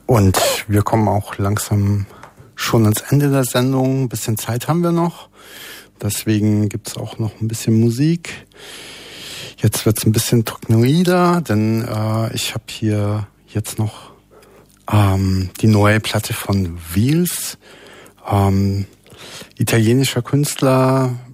Und wir kommen auch langsam schon ans Ende der Sendung. Ein bisschen Zeit haben wir noch. Deswegen gibt's auch noch ein bisschen Musik. Jetzt wird's ein bisschen trocnoider, denn ich habe hier jetzt noch die neue Platte von Wheels. Italienischer Künstler,